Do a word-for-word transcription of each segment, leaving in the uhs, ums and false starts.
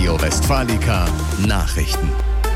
Radio Westfalica Nachrichten.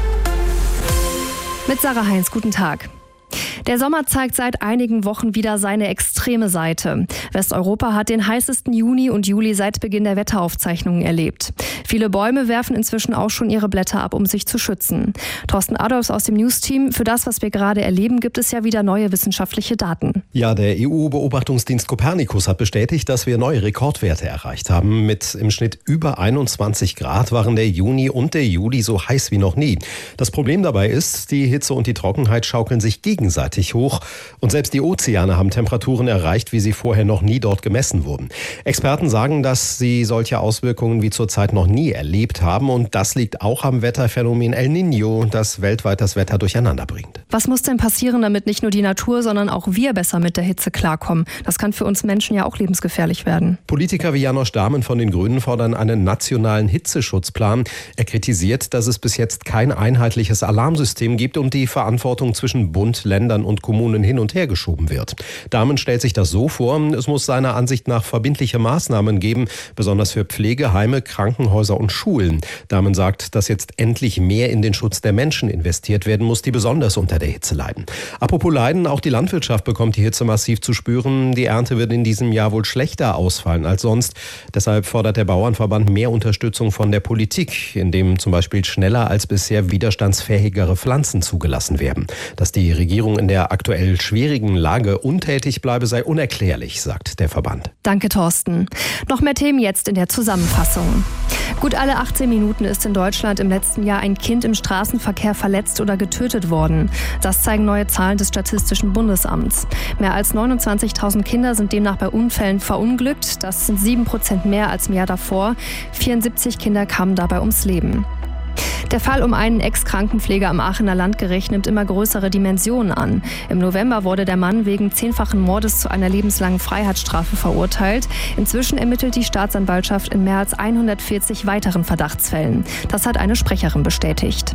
Mit Sarah Heinz, guten Tag. Der Sommer zeigt seit einigen Wochen wieder seine extreme Seite. Westeuropa hat den heißesten Juni und Juli seit Beginn der Wetteraufzeichnungen erlebt. Viele Bäume werfen inzwischen auch schon ihre Blätter ab, um sich zu schützen. Thorsten Adolfs aus dem News-Team. Für das, was wir gerade erleben, gibt es ja wieder neue wissenschaftliche Daten. Ja, der E U-Beobachtungsdienst Copernicus hat bestätigt, dass wir neue Rekordwerte erreicht haben. Mit im Schnitt über einundzwanzig Grad waren der Juni und der Juli so heiß wie noch nie. Das Problem dabei ist, die Hitze und die Trockenheit schaukeln sich gegenseitig hoch. Und selbst die Ozeane haben Temperaturen erreicht, wie sie vorher noch nie dort gemessen wurden. Experten sagen, dass sie solche Auswirkungen wie zurzeit noch nie erlebt haben. Und das liegt auch am Wetterphänomen El Niño, das weltweit das Wetter durcheinander bringt. Was muss denn passieren, damit nicht nur die Natur, sondern auch wir besser mit der Hitze klarkommen? Das kann für uns Menschen ja auch lebensgefährlich werden. Politiker wie Janosch Dahmen von den Grünen fordern einen nationalen Hitzeschutzplan. Er kritisiert, dass es bis jetzt kein einheitliches Alarmsystem gibt und die Verantwortung zwischen Bund, Ländern und Kommunen hin und her geschoben wird. Dahmen stellt sich das so vor, es muss seiner Ansicht nach verbindliche Maßnahmen geben, besonders für Pflegeheime, Krankenhäuser und Schulen. Dahmen sagt, dass jetzt endlich mehr in den Schutz der Menschen investiert werden muss, die besonders unter der Hitze leiden. Apropos Leiden, auch die Landwirtschaft bekommt die Hitze massiv zu spüren. Die Ernte wird in diesem Jahr wohl schlechter ausfallen als sonst. Deshalb fordert der Bauernverband mehr Unterstützung von der Politik, indem zum Beispiel schneller als bisher widerstandsfähigere Pflanzen zugelassen werden. Dass die Regierung in der aktuell schwierigen Lage untätig bleibe, sei unerklärlich, sagt der Verband. Danke, Thorsten. Noch mehr Themen jetzt in der Zusammenfassung. Gut alle achtzehn Minuten ist in Deutschland im letzten Jahr ein Kind im Straßenverkehr verletzt oder getötet worden. Das zeigen neue Zahlen des Statistischen Bundesamts. Mehr als neunundzwanzigtausend Kinder sind demnach bei Unfällen verunglückt. Das sind sieben Prozent mehr als im Jahr davor. vierundsiebzig Kinder kamen dabei ums Leben. Der Fall um einen Ex-Krankenpfleger am Aachener Landgericht nimmt immer größere Dimensionen an. Im November wurde der Mann wegen zehnfachen Mordes zu einer lebenslangen Freiheitsstrafe verurteilt. Inzwischen ermittelt die Staatsanwaltschaft in mehr als hundertvierzig weiteren Verdachtsfällen. Das hat eine Sprecherin bestätigt.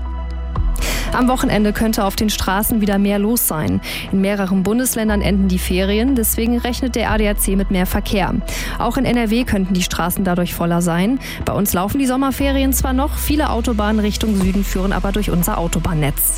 Am Wochenende könnte auf den Straßen wieder mehr los sein. In mehreren Bundesländern enden die Ferien, deswegen rechnet der A D A C mit mehr Verkehr. Auch in N R W könnten die Straßen dadurch voller sein. Bei uns laufen die Sommerferien zwar noch, viele Autobahnen Richtung Süden führen aber durch unser Autobahnnetz.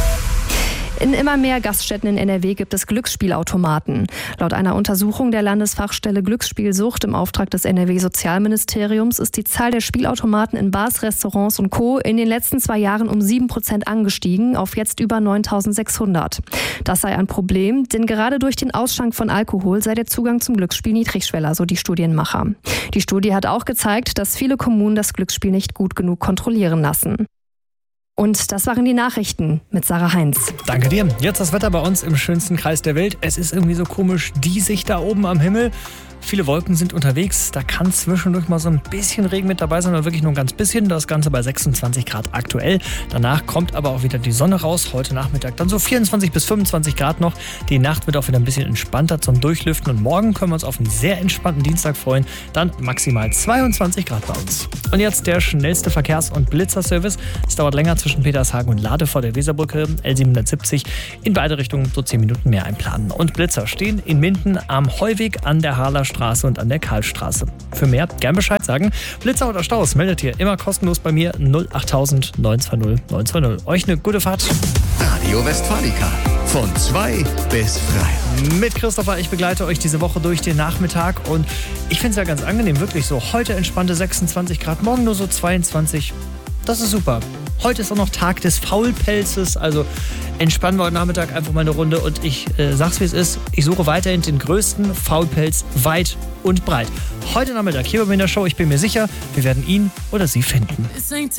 In immer mehr Gaststätten in N R W gibt es Glücksspielautomaten. Laut einer Untersuchung der Landesfachstelle Glücksspielsucht im Auftrag des N R W-Sozialministeriums ist die Zahl der Spielautomaten in Bars, Restaurants und Co. in den letzten zwei Jahren um sieben Prozent angestiegen, auf jetzt über neuntausendsechshundert. Das sei ein Problem, denn gerade durch den Ausschank von Alkohol sei der Zugang zum Glücksspiel niedrigschwelliger, so die Studienmacher. Die Studie hat auch gezeigt, dass viele Kommunen das Glücksspiel nicht gut genug kontrollieren lassen. Und das waren die Nachrichten mit Sarah Heinz. Danke dir. Jetzt das Wetter bei uns im schönsten Kreis der Welt. Es ist irgendwie so komisch diesig da oben am Himmel. Viele Wolken sind unterwegs, da kann zwischendurch mal so ein bisschen Regen mit dabei sein, aber wirklich nur ein ganz bisschen. Das Ganze bei sechsundzwanzig Grad aktuell. Danach kommt aber auch wieder die Sonne raus. Heute Nachmittag dann so vierundzwanzig bis fünfundzwanzig Grad noch. Die Nacht wird auch wieder ein bisschen entspannter zum Durchlüften. Und morgen können wir uns auf einen sehr entspannten Dienstag freuen. Dann maximal zweiundzwanzig Grad bei uns. Und jetzt der schnellste Verkehrs- und Blitzerservice. Es dauert länger zwischen Petershagen und Lade vor der Weserbrücke. L siebenhundertsiebzig in beide Richtungen so zehn Minuten mehr einplanen. Und Blitzer stehen in Minden am Heuweg, an der Harler Straße und an der Karlstraße. Für mehr gern Bescheid sagen. Blitzer oder Staus meldet ihr immer kostenlos bei mir null achttausend neun zwei null neun zwei null. Euch eine gute Fahrt. Radio Westfalica von zwei bis drei. Mit Christopher, ich begleite euch diese Woche durch den Nachmittag und ich finde es ja ganz angenehm, wirklich so. Heute entspannte sechsundzwanzig Grad, morgen nur so zweiundzwanzig. Das ist super. Heute ist auch noch Tag des Faulpelzes, also entspannen wir heute Nachmittag einfach mal eine Runde und ich äh, sag's wie es ist, ich suche weiterhin den größten Faulpelz weit und breit. Heute Nachmittag hier bei mir in der Show, ich bin mir sicher, wir werden ihn oder sie finden.